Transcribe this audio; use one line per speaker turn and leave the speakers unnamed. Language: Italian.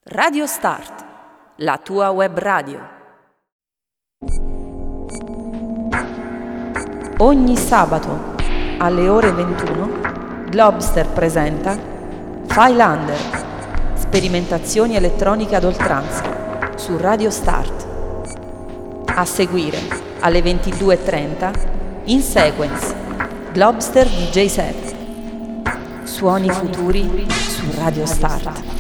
Radio Start, la tua web radio. Ogni sabato alle ore 21 Globster presenta File-Under, sperimentazioni elettroniche ad oltranza su Radio Start. A seguire alle 22:30 In Sequence Globster DJ Set. Suoni futuri su Radio Start.